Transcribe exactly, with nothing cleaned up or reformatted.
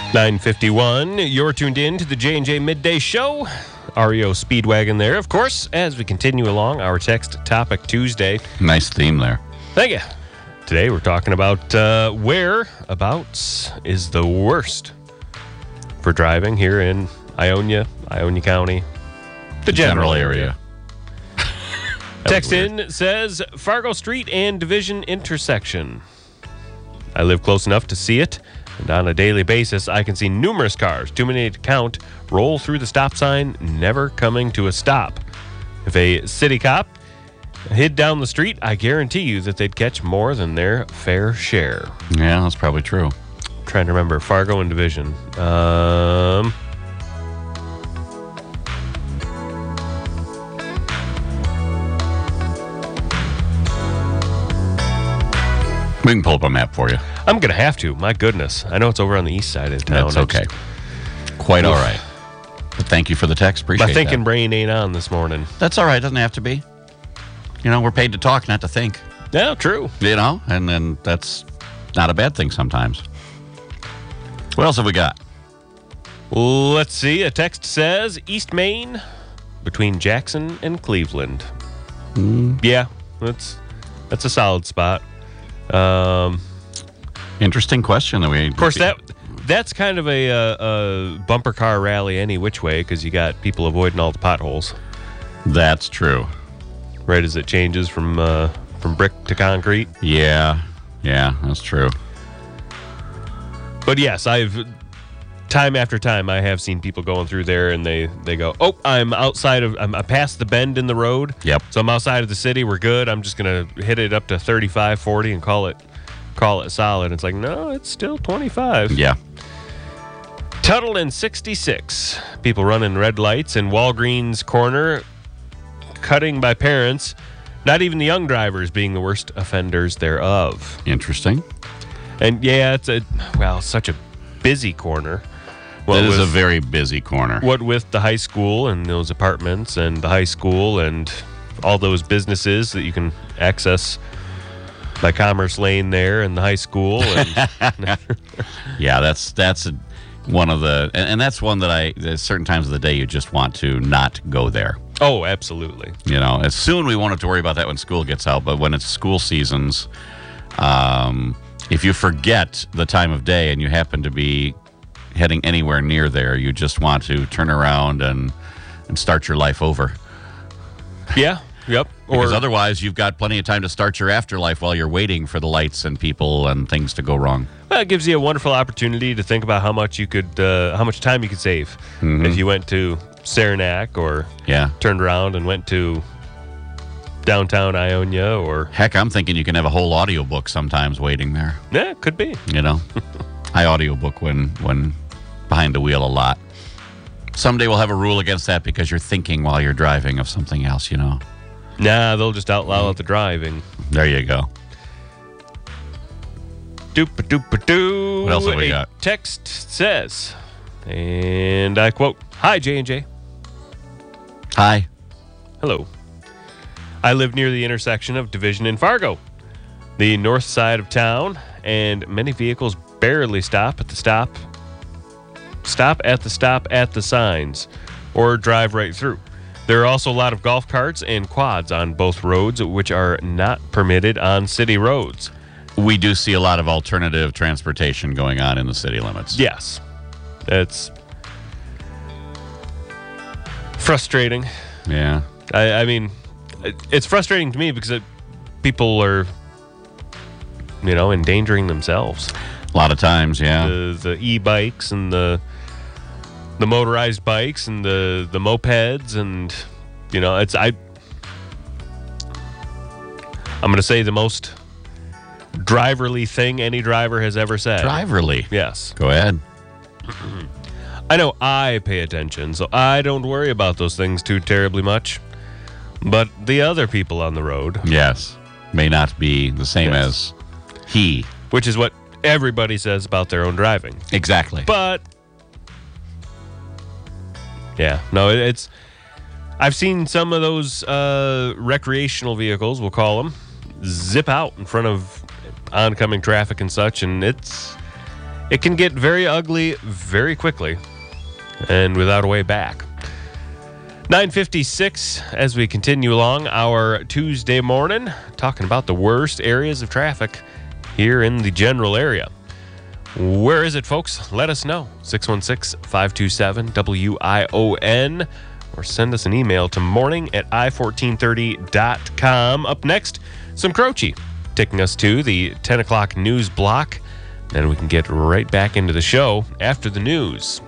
nine fifty-one, you're tuned in to the J and J Midday Show. R E O Speedwagon there, of course, as we continue along our Text Topic Tuesday. Nice theme there. Thank you. Today we're talking about uh, whereabouts is the worst for driving here in Ionia, Ionia County, the general, General area. area. Text in says Fargo Street and Division intersection. I live close enough to see it, and on a daily basis, I can see numerous cars, too many to count, roll through the stop sign, never coming to a stop. If a city cop hid down the street, I guarantee you that they'd catch more than their fair share. Yeah, that's probably true. I'm trying to remember Fargo and Division. Um... We can pull up a map for you. I'm going to have to. My goodness. I know it's over on the east side of town. That's okay. Quite all right. But thank you for the text. Appreciate My thinking that. brain ain't on this morning. That's all right. Doesn't have to be. You know, we're paid to talk, not to think. Yeah, true. You know, and then that's not a bad thing sometimes. What else have we got? Let's see. A text says East Main between Jackson and Cleveland. Mm. Yeah, that's that's a solid spot. Um, Interesting question. That we, of course, that that's kind of a, uh, a bumper car rally any which way because you got people avoiding all the potholes. That's true. Right as it changes from uh, from brick to concrete. Yeah, yeah, that's true. But yes, I've time after time I have seen people going through there and they, they go, oh, I'm outside of, I'm, I'm past the bend in the road. Yep. So I'm outside of the city. We're good. I'm just going to hit it up to thirty-five, forty and call it call it solid. It's like, no, it's still twenty-five. Yeah. Tuttle and sixty-six. People running red lights in Walgreens corner, cutting by parents. Not even the young drivers being the worst offenders thereof. Interesting. And yeah, it's a, well, such a busy corner. Well, it is with, a very busy corner. What with the high school and those apartments and the high school and all those businesses that you can access by Commerce Lane there and the high school. And yeah, that's that's a, one of the, and, and that's one that I, there's certain times of the day you just want to not go there. Oh, absolutely. You know, as soon we won't have to worry about that when school gets out, but when it's school seasons, um, if you forget the time of day and you happen to be heading anywhere near there, you just want to turn around and, and start your life over. Yeah, yep. Because or, otherwise, you've got plenty of time to start your afterlife while you're waiting for the lights and people and things to go wrong. Well, it gives you a wonderful opportunity to think about how much you could, uh, how much time you could save mm-hmm. if you went to Saranac or yeah. turned around and went to downtown Ionia or... Heck, I'm thinking you can have a whole audiobook sometimes waiting there. Yeah, could be. You know, I audiobook when, when behind the wheel a lot. Someday we'll have a rule against that because you're thinking while you're driving of something else, you know. Nah, they'll just outlaw the driving. There you go. Doop-a-doop-a-doo. What else have we a got? Text says, and I quote, "Hi, J and J. Hi. Hello. I live near the intersection of Division and Fargo, the north side of town, and many vehicles barely stop at the stop, stop at the stop at the signs, or drive right through. There are also a lot of golf carts and quads on both roads, which are not permitted on city roads. We do see a lot of alternative transportation going on in the city limits. Yes. It's frustrating. Yeah. I, I mean, it, it's frustrating to me because it, people are, you know, endangering themselves. A lot of times, yeah. The, the e-bikes and the the motorized bikes and the, the mopeds and, you know, it's, I, I'm going to say the most driverly thing any driver has ever said. Driverly? Yes. Go ahead. I know I pay attention, so I don't worry about those things too terribly much. But the other people on the road... Yes. May not be the same yes. as he. Which is what everybody says about their own driving. Exactly. But... Yeah. No, it, it's... I've seen some of those uh, recreational vehicles, we'll call them, zip out in front of oncoming traffic and such, and it's... it can get very ugly very quickly and without a way back. nine fifty-six as we continue along our Tuesday morning, talking about the worst areas of traffic here in the general area. Where is it, folks? Let us know. six one six, five two seven, W I O N or send us an email to morning at i fourteen thirty dot com. Up next, some Croce, taking us to the ten o'clock news block. Then we can get right back into the show after the news.